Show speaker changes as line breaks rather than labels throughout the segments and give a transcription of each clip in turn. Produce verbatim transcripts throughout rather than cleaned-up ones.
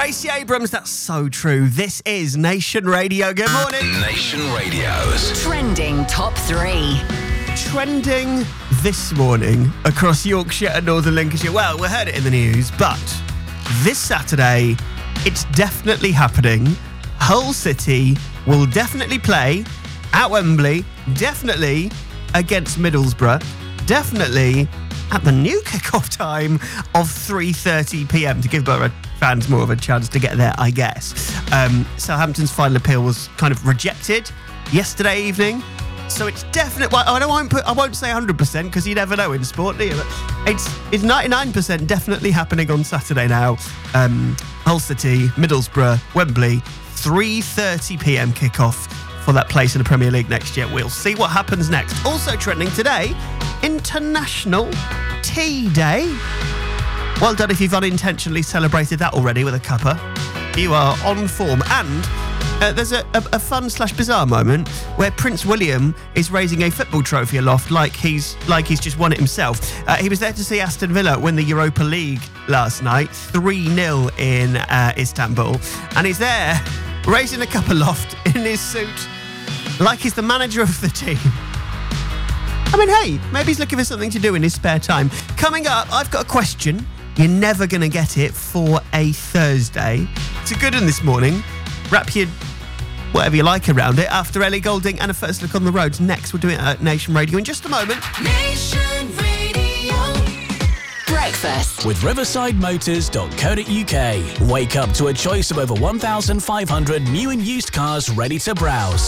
Stacey Abrams, that's so true. This is Nation Radio. Good morning.
Nation Radio's
Trending Top three.
Trending this morning across Yorkshire and Northern Lincolnshire. Well, we heard it in the news, but this Saturday, it's definitely happening. Hull City will definitely play at Wembley, definitely against Middlesbrough, definitely at the new kick-off time of three thirty p m to give Borough fans more of a chance to get there, I guess. Um, Southampton's final appeal was kind of rejected yesterday evening, so it's definitely. Well, I won't put. I won't say one hundred percent because you never know in sport, do you? But it's it's ninety-nine percent definitely happening on Saturday now. Um, Hull City, Middlesbrough, Wembley, three thirty p m kick-off for that place in the Premier League next year. We'll see what happens next. Also trending today, International Tea Day. Well done if you've unintentionally celebrated that already with a cuppa. You are on form. And uh, there's a, a, a fun slash bizarre moment where Prince William is raising a football trophy aloft like he's like he's just won it himself. Uh, he was there to see Aston Villa win the Europa League last night, three nil in uh, Istanbul. And he's there raising a cup aloft in his suit like he's the manager of the team. I mean, hey, maybe he's looking for something to do in his spare time. Coming up, I've got a question. You're never going to get it for a Thursday. It's a good one this morning. Wrap your whatever you like around it. After Ellie Goulding and a first look on the roads. Next, we'll do it at Nation Radio in just a moment.
Nation Radio. Breakfast
with riverside motors dot co dot u k. Wake up to a choice of over one thousand five hundred new and used cars ready to browse.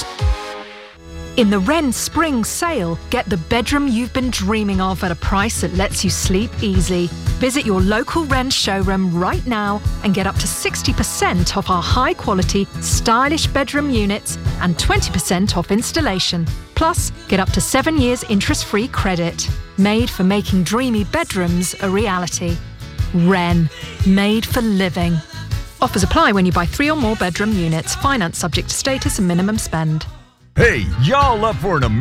In the Wren Spring Sale, get the bedroom you've been dreaming of at a price that lets you sleep easy. Visit your local Wren showroom right now and get up to sixty percent off our high-quality, stylish bedroom units and twenty percent off installation. Plus, get up to seven years interest-free credit. Made for making dreamy bedrooms a reality. Wren, made for living. Offers apply when you buy three or more bedroom units. Finance subject to status and minimum spend.
Hey, y'all up for an